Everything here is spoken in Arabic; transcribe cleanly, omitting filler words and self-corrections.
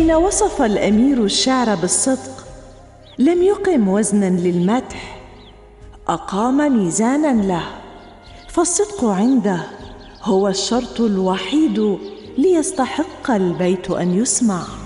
حين وصف الأمير الشعر بالصدق لم يقم وزناً للمدح، أقام ميزاناً له، فالصدق عنده هو الشرط الوحيد ليستحق البيت أن يسمع.